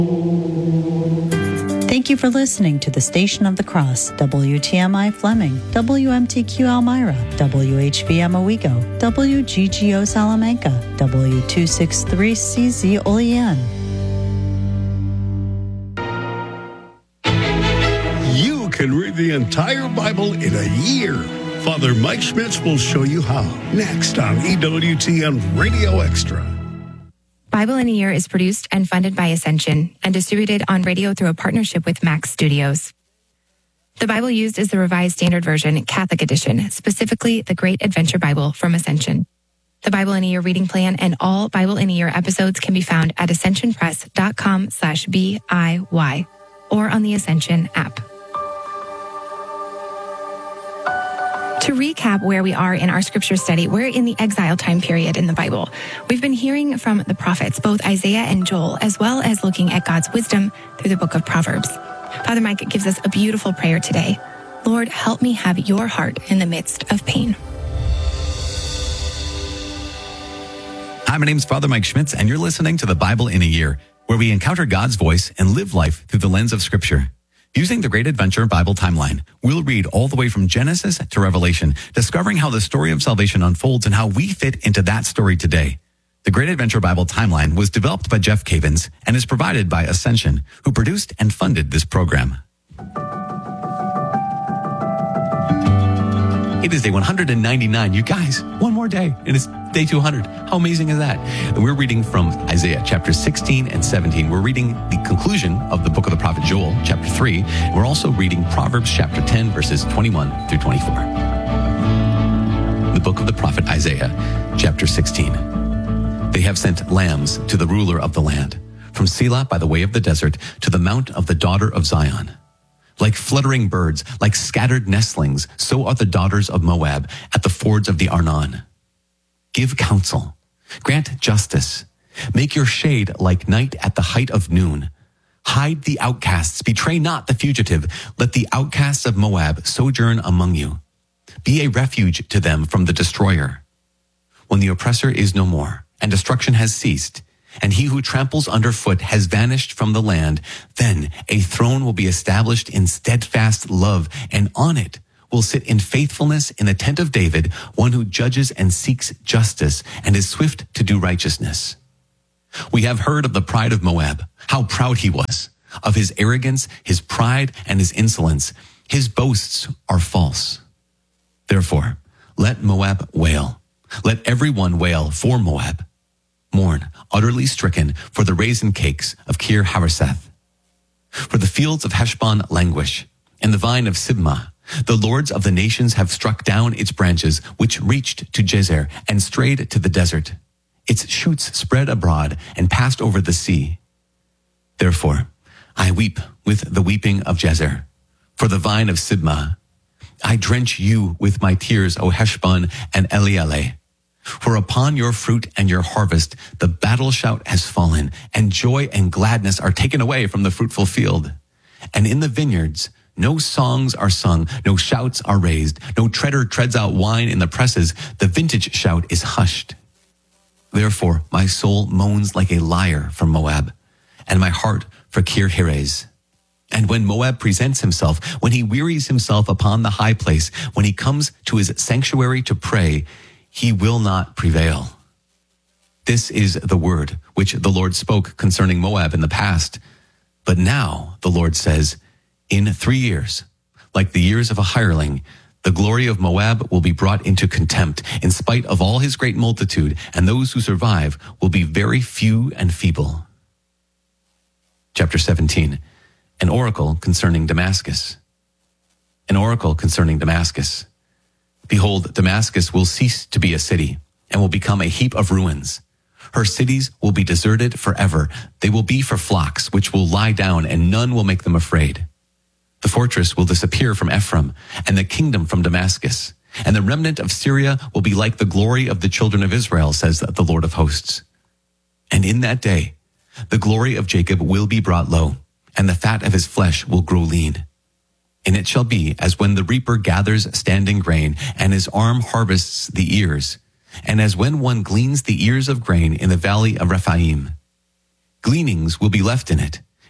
Thank you for listening to the Station of the Cross, WTMI Fleming, WMTQ Elmira, WHVM Owego, WGGO Salamanca, W263CZ Olean. You can read the entire Bible in a year. Father Mike Schmitz will show you how. Next on EWTN Radio Extra. Bible in a Year is produced and funded by Ascension and distributed on radio through a partnership with Max Studios. The Bible used is the Revised Standard Version, Catholic Edition, specifically the Great Adventure Bible from Ascension. The Bible in a Year reading plan and all Bible in a Year episodes can be found at ascensionpress.com/BIY or on the Ascension app. To recap where we are in our scripture study, we're in the exile time period in the Bible. We've been hearing from the prophets, both Isaiah and Joel, as well as looking at God's wisdom through the book of Proverbs. Father Mike gives us a beautiful prayer today. Lord, help me have your heart in the midst of pain. Hi, my name is Father Mike Schmitz, and you're listening to the Bible in a Year, where we encounter God's voice and live life through the lens of Scripture. Using the Great Adventure Bible timeline, we'll read all the way from Genesis to Revelation, discovering how the story of salvation unfolds and how we fit into that story today. The Great Adventure Bible timeline was developed by Jeff Cavins and is provided by Ascension, who produced and funded this program. It is day 199. You guys, one more day, and it's day 200. How amazing is that? We're reading from Isaiah chapter 16 and 17. We're reading the conclusion of the book of the prophet Joel, chapter 3. We're also reading Proverbs chapter 10, verses 21 through 24. The book of the prophet Isaiah, chapter 16. They have sent lambs to the ruler of the land, from Selah by the way of the desert to the mount of the daughter of Zion. Like fluttering birds, like scattered nestlings, so are the daughters of Moab at the fords of the Arnon. Give counsel, grant justice, make your shade like night at the height of noon. Hide the outcasts, betray not the fugitive. Let the outcasts of Moab sojourn among you. Be a refuge to them from the destroyer. When the oppressor is no more, and destruction has ceased, and he who tramples underfoot has vanished from the land, then a throne will be established in steadfast love, and on it will sit in faithfulness in the tent of David, one who judges and seeks justice and is swift to do righteousness. We have heard of the pride of Moab, how proud he was, of his arrogance, his pride, and his insolence. His boasts are false. Therefore, let Moab wail. Let everyone wail for Moab. Mourn, utterly stricken, for the raisin cakes of Kir Hareseth. For the fields of Heshbon languish, and the vine of Sibmah. The lords of the nations have struck down its branches, which reached to Jezer and strayed to the desert. Its shoots spread abroad and passed over the sea. Therefore, I weep with the weeping of Jezer, for the vine of Sibmah. I drench you with my tears, O Heshbon and Elealeh. For upon your fruit and your harvest, the battle shout has fallen, and joy and gladness are taken away from the fruitful field. And in the vineyards, no songs are sung, no shouts are raised, no treader treads out wine in the presses, the vintage shout is hushed. Therefore, my soul moans like a lyre for Moab, and my heart for Kir Heres. And when Moab presents himself, when he wearies himself upon the high place, when he comes to his sanctuary to pray, he will not prevail. This is the word which the Lord spoke concerning Moab in the past. But now, the Lord says, in 3 years, like the years of a hireling, the glory of Moab will be brought into contempt in spite of all his great multitude, and those who survive will be very few and feeble. Chapter 17, an oracle concerning Damascus. An oracle concerning Damascus. Behold, Damascus will cease to be a city and will become a heap of ruins. Her cities will be deserted forever. They will be for flocks, which will lie down, and none will make them afraid. The fortress will disappear from Ephraim, and the kingdom from Damascus. And the remnant of Syria will be like the glory of the children of Israel, says the Lord of hosts. And in that day, the glory of Jacob will be brought low, and the fat of his flesh will grow lean. And it shall be as when the reaper gathers standing grain, and his arm harvests the ears, and as when one gleans the ears of grain in the valley of Rephaim. Gleanings will be left in it,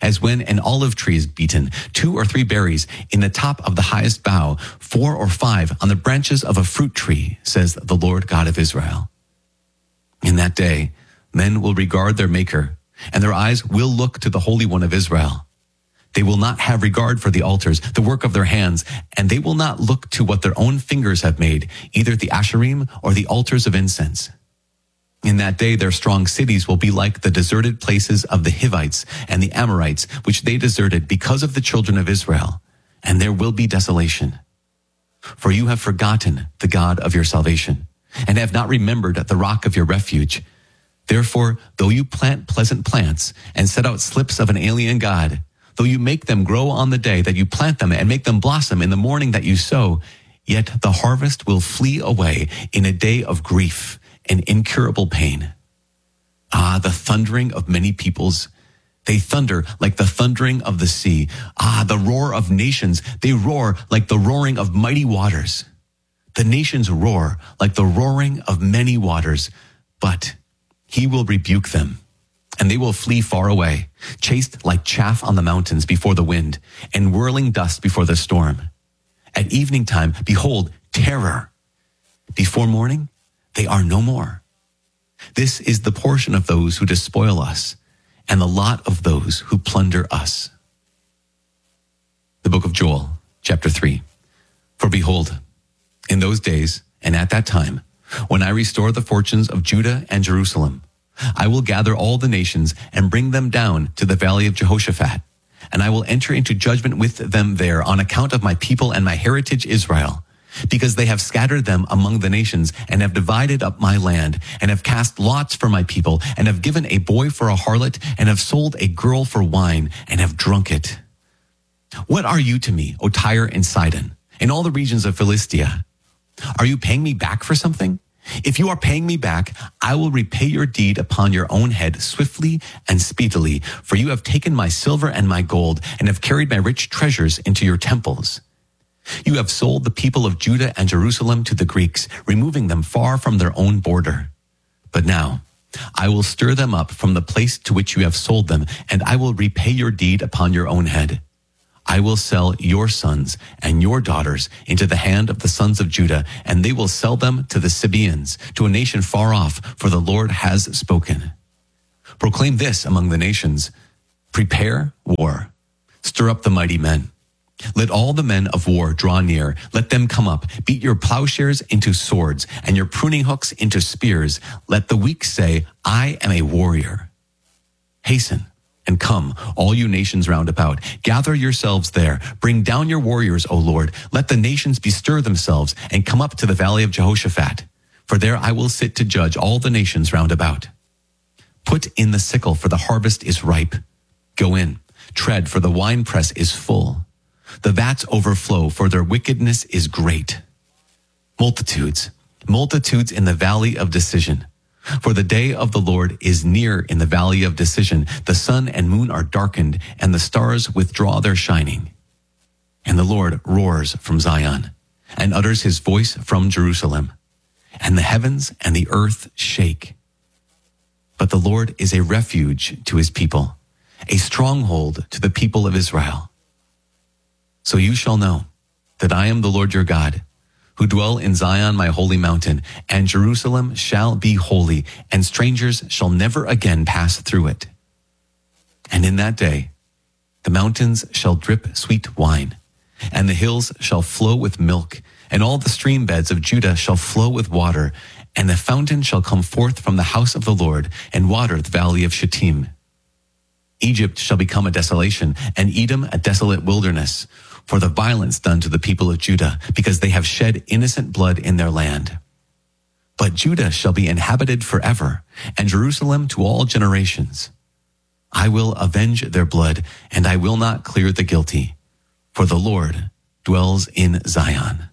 as when an olive tree is beaten, 2 or 3 berries in the top of the highest bough, 4 or 5 on the branches of a fruit tree, says the Lord God of Israel. In that day, men will regard their Maker, and their eyes will look to the Holy One of Israel. They will not have regard for the altars, the work of their hands, and they will not look to what their own fingers have made, either the Asherim or the altars of incense. In that day, their strong cities will be like the deserted places of the Hivites and the Amorites, which they deserted because of the children of Israel, and there will be desolation. For you have forgotten the God of your salvation, and have not remembered the rock of your refuge. Therefore, though you plant pleasant plants and set out slips of an alien God, though you make them grow on the day that you plant them and make them blossom in the morning that you sow, yet the harvest will flee away in a day of grief and incurable pain. Ah, the thundering of many peoples. They thunder like the thundering of the sea. Ah, the roar of nations. They roar like the roaring of mighty waters. The nations roar like the roaring of many waters, but he will rebuke them, and they will flee far away, chased like chaff on the mountains before the wind, and whirling dust before the storm. At evening time, behold, terror. Before morning, they are no more. This is the portion of those who despoil us, and the lot of those who plunder us. The book of Joel, chapter 3. For behold, in those days, and at that time, when I restore the fortunes of Judah and Jerusalem, I will gather all the nations and bring them down to the valley of Jehoshaphat, and I will enter into judgment with them there on account of my people and my heritage Israel, because they have scattered them among the nations and have divided up my land, and have cast lots for my people, and have given a boy for a harlot, and have sold a girl for wine, and have drunk it. What are you to me, O Tyre and Sidon, and all the regions of Philistia? Are you paying me back for something? If you are paying me back, I will repay your deed upon your own head swiftly and speedily, for you have taken my silver and my gold, and have carried my rich treasures into your temples. You have sold the people of Judah and Jerusalem to the Greeks, removing them far from their own border. But now I will stir them up from the place to which you have sold them, and I will repay your deed upon your own head. I will sell your sons and your daughters into the hand of the sons of Judah, and they will sell them to the Sabaeans, to a nation far off, for the Lord has spoken. Proclaim this among the nations: prepare war, stir up the mighty men. Let all the men of war draw near. Let them come up. Beat your plowshares into swords and your pruning hooks into spears. Let the weak say, I am a warrior. Hasten and come, all you nations round about. Gather yourselves there. Bring down your warriors, O Lord. Let the nations bestir themselves and come up to the valley of Jehoshaphat. For there I will sit to judge all the nations round about. Put in the sickle, for the harvest is ripe. Go in, tread, for the winepress is full. The vats overflow, for their wickedness is great. Multitudes, multitudes in the valley of decision. For the day of the Lord is near in the valley of decision. The sun and moon are darkened, and the stars withdraw their shining. And the Lord roars from Zion, and utters his voice from Jerusalem. And the heavens and the earth shake. But the Lord is a refuge to his people, a stronghold to the people of Israel. So you shall know that I am the Lord your God, who dwell in Zion, my holy mountain, and Jerusalem shall be holy, and strangers shall never again pass through it. And in that day, the mountains shall drip sweet wine, and the hills shall flow with milk, and all the stream beds of Judah shall flow with water, and a fountain shall come forth from the house of the Lord, and water the valley of Shittim. Egypt shall become a desolation, and Edom a desolate wilderness, for the violence done to the people of Judah, because they have shed innocent blood in their land. But Judah shall be inhabited forever, and Jerusalem to all generations. I will avenge their blood, and I will not clear the guilty, for the Lord dwells in Zion.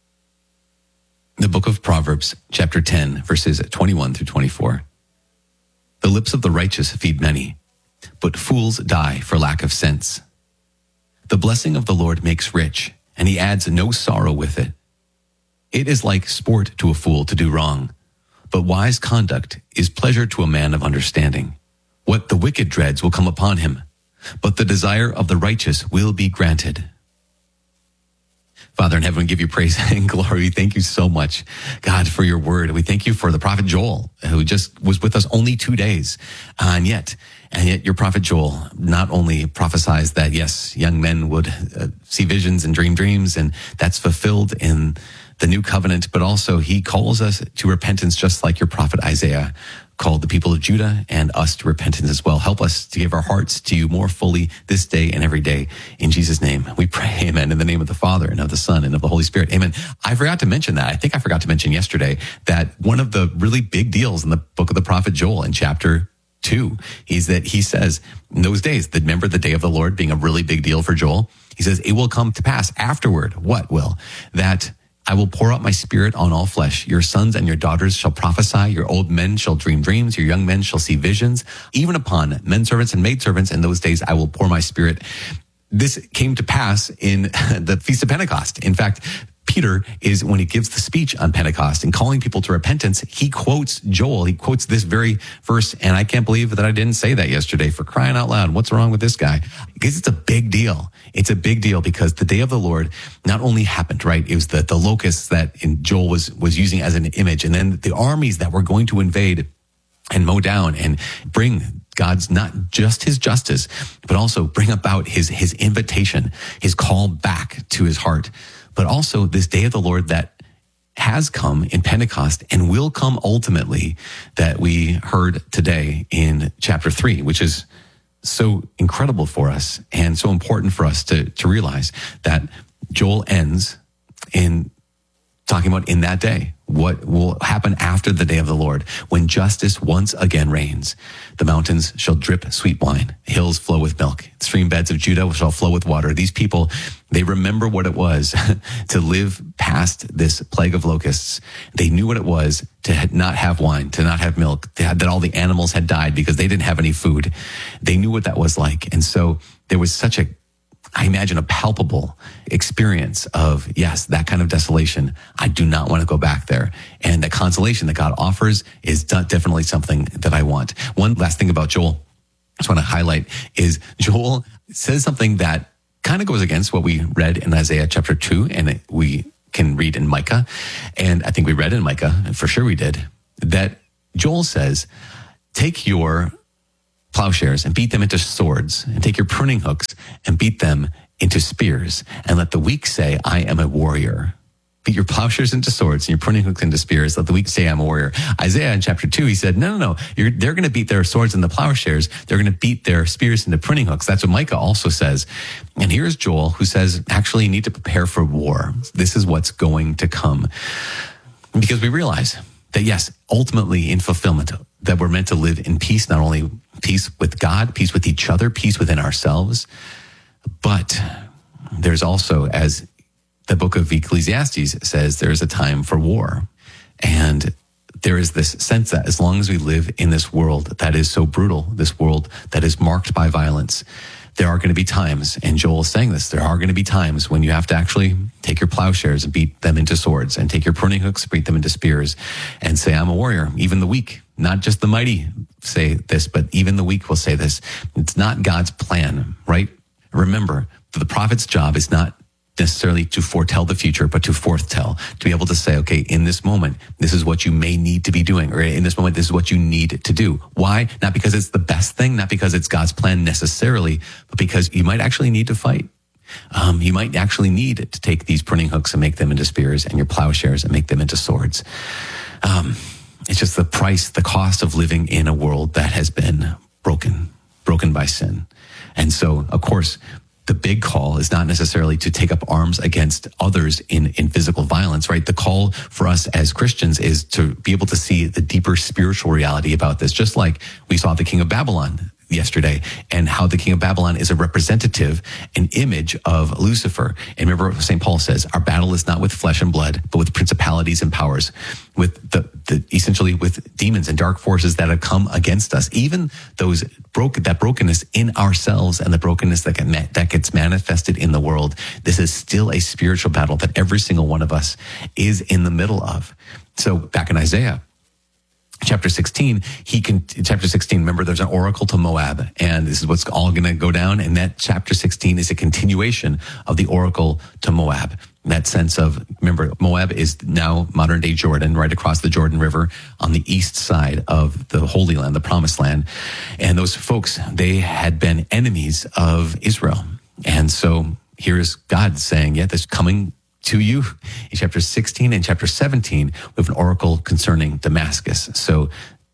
The book of Proverbs, chapter 10, verses 21 through 24. The lips of the righteous feed many, but fools die for lack of sense. The blessing of the Lord makes rich, and he adds no sorrow with it. It is like sport to a fool to do wrong, but wise conduct is pleasure to a man of understanding. What the wicked dreads will come upon him, but the desire of the righteous will be granted. Father in heaven, we give you praise and glory. We thank you so much, God, for your word. We thank you for the prophet Joel, who just was with us only 2 days. And yet your prophet Joel not only prophesies that, yes, young men would see visions and dream dreams, and that's fulfilled in the new covenant, but also he calls us to repentance, just like your prophet Isaiah called the people of Judah and us to repentance as well. Help us to give our hearts to you more fully this day and every day. In Jesus' name, we pray, amen. In the name of the Father and of the Son and of the Holy Spirit, amen. I forgot to mention that. I think I forgot to mention yesterday that one of the really big deals in the book of the prophet Joel in chapter 2 is that he says, in those days, remember the day of the Lord being a really big deal for Joel? He says, it will come to pass afterward. What will? That I will pour out my spirit on all flesh. Your sons and your daughters shall prophesy. Your old men shall dream dreams. Your young men shall see visions. Even upon men servants and maid servants in those days, I will pour my spirit. This came to pass in the Feast of Pentecost. In fact, Peter is, when he gives the speech on Pentecost and calling people to repentance, he quotes Joel. He quotes this very verse. And I can't believe that I didn't say that yesterday, for crying out loud. What's wrong with this guy? Because it's a big deal. It's a big deal because the day of the Lord not only happened, right? It was the locusts that Joel was using as an image, and then the armies that were going to invade and mow down and bring God's, not just his justice, but also bring about his invitation, his call back to his heart. But also this day of the Lord that has come in Pentecost and will come ultimately, that we heard today in chapter 3, which is so incredible for us and so important for us to realize that Joel ends in talking about in that day, what will happen after the day of the Lord, when justice once again reigns. The mountains shall drip sweet wine, hills flow with milk, stream beds of Judah shall flow with water. These people, they remember what it was to live past this plague of locusts. They knew what it was to not have wine, to not have milk, that all the animals had died because they didn't have any food. They knew what that was like. And so there was such I imagine a palpable experience of, yes, that kind of desolation. I do not want to go back there. And the consolation that God offers is definitely something that I want. One last thing about Joel I just want to highlight is Joel says something that kind of goes against what we read in Isaiah chapter 2, and we can read in Micah. And I think we read in Micah, and for sure we did, that Joel says, take your plowshares and beat them into swords, and take your pruning hooks and beat them into spears, and let the weak say, I am a warrior. Beat your plowshares into swords and your pruning hooks into spears. Let the weak say, I'm a warrior. Isaiah in chapter 2, he said, no. They're going to beat their swords into plowshares. They're going to beat their spears into pruning hooks. That's what Micah also says. And here's Joel, who says, actually, you need to prepare for war. This is what's going to come. Because we realize that, yes, ultimately in fulfillment, that we're meant to live in peace, not only peace with God, peace with each other, peace within ourselves, but there's also, as the book of Ecclesiastes says, there's a time for war. And there is this sense that as long as we live in this world that is so brutal, this world that is marked by violence, there are going to be times, and Joel is saying this, there are going to be times when you have to actually take your plowshares and beat them into swords, and take your pruning hooks, beat them into spears, and say, I'm a warrior. Even the weak, not just the mighty say this, but even the weak will say this. It's not God's plan, right? Remember, the prophet's job is not necessarily to foretell the future, but to foretell, to be able to say, okay, in this moment, this is what you may need to be doing, or in this moment, this is what you need to do. Why? Not because it's the best thing, not because it's God's plan necessarily, but because you might actually need to fight. You might actually need to take these pruning hooks and make them into spears, and your plowshares and make them into swords. It's just the price, the cost of living in a world that has been broken by sin. And so, of course, the big call is not necessarily to take up arms against others in physical violence, right? The call for us as Christians is to be able to see the deeper spiritual reality about this, just like we saw the King of Babylon yesterday, and how the King of Babylon is a representative, an image of Lucifer. And remember what St. Paul says, our battle is not with flesh and blood, but with principalities and powers, with essentially with demons and dark forces that have come against us. Even that brokenness in ourselves and the brokenness that gets manifested in the world, this is still a spiritual battle that every single one of us is in the middle of. So back in Isaiah, chapter 16, chapter 16, remember there's an oracle to Moab, and this is what's all going to go down. And that chapter 16 is a continuation of the oracle to Moab. In that sense of, remember, Moab is now modern day Jordan, right across the Jordan River on the east side of the Holy Land, the Promised Land. And those folks, they had been enemies of Israel. And so here's God saying, yeah, this coming to you. In chapter 16 and chapter 17, we have an oracle concerning Damascus. So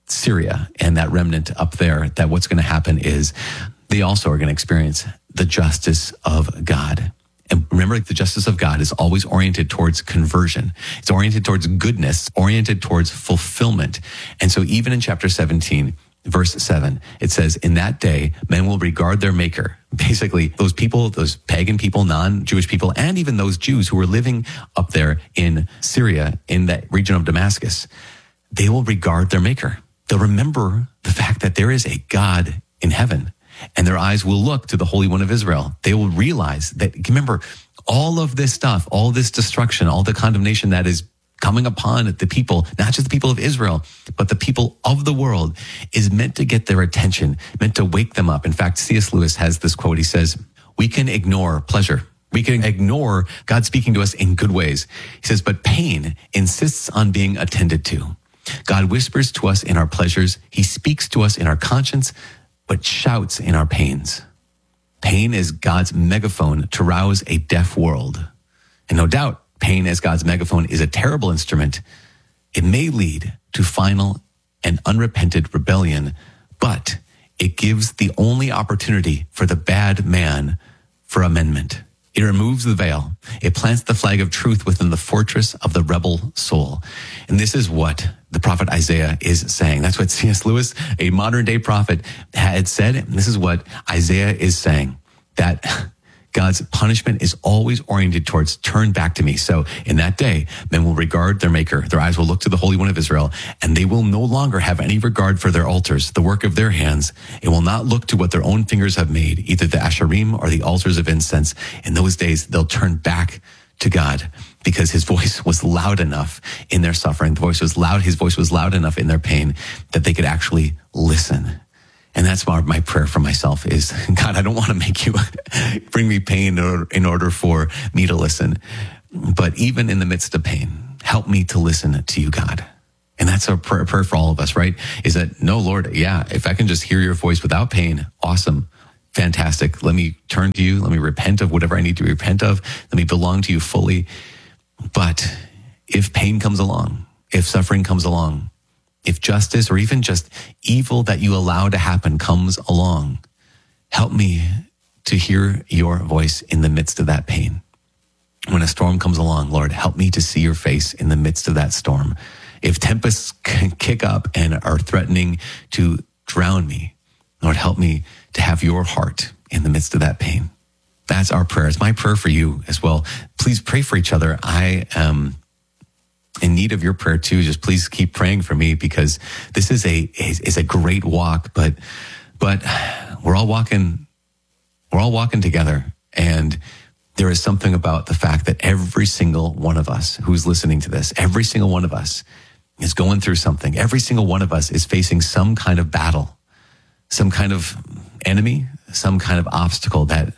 Syria and that remnant up there, that what's going to happen is they also are going to experience the justice of God. And remember, the justice of God is always oriented towards conversion. It's oriented towards goodness, oriented towards fulfillment. And so even in chapter 17, verse 7, it says, in that day, men will regard their maker. Basically, those people, those pagan people, non-Jewish people, and even those Jews who were living up there in Syria, in that region of Damascus, they will regard their maker. They'll remember the fact that there is a God in heaven, and their eyes will look to the Holy One of Israel. They will realize that, remember, all of this stuff, all this destruction, all the condemnation that is coming upon the people, not just the people of Israel, but the people of the world, is meant to get their attention, meant to wake them up. In fact, C.S. Lewis has this quote. He says, we can ignore pleasure. We can ignore God speaking to us in good ways. He says, but pain insists on being attended to. God whispers to us in our pleasures. He speaks to us in our conscience, but shouts in our pains. Pain is God's megaphone to rouse a deaf world. And no doubt, pain as God's megaphone is a terrible instrument. It may lead to final and unrepented rebellion, but it gives the only opportunity for the bad man for amendment. It removes the veil. It plants the flag of truth within the fortress of the rebel soul. And this is what the prophet Isaiah is saying. That's what C.S. Lewis, a modern day prophet, had said. And this is what Isaiah is saying, that God's punishment is always oriented towards turn back to me. So in that day, men will regard their maker. Their eyes will look to the Holy One of Israel, and they will no longer have any regard for their altars, the work of their hands. It will not look to what their own fingers have made, either the Asherim or the altars of incense. In those days, they'll turn back to God because his voice was loud enough in their suffering. His voice was loud enough in their pain that they could actually listen. And that's my prayer for myself is, God, I don't want to make you bring me pain in order for me to listen. But even in the midst of pain, help me to listen to you, God. And that's a prayer for all of us, right? Is that, no, Lord, yeah, if I can just hear your voice without pain, awesome, fantastic. Let me turn to you. Let me repent of whatever I need to repent of. Let me belong to you fully. But if pain comes along, if suffering comes along, if justice or even just evil that you allow to happen comes along, help me to hear your voice in the midst of that pain. When a storm comes along, Lord, help me to see your face in the midst of that storm. If tempests kick up and are threatening to drown me, Lord, help me to have your heart in the midst of that pain. That's our prayer. It's my prayer for you as well. Please pray for each other. I am in need of your prayer too. Just please keep praying for me, because this is a great walk, but we're all walking together. And there is something about the fact that every single one of us who's listening to this, every single one of us is going through something. Every single one of us is facing some kind of battle, some kind of enemy, some kind of obstacle that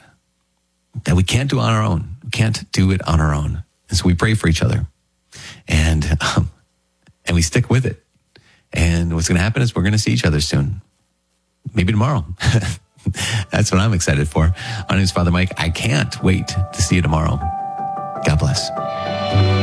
we can't do on our own. We can't do it on our own. And so we pray for each other. And we stick with it. And what's going to happen is we're going to see each other soon. Maybe tomorrow. That's what I'm excited for. My name is Father Mike. I can't wait to see you tomorrow. God bless.